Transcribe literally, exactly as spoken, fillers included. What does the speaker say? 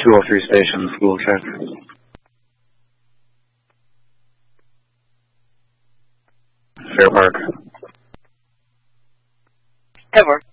two oh three station, school check. Fair Park. Ever.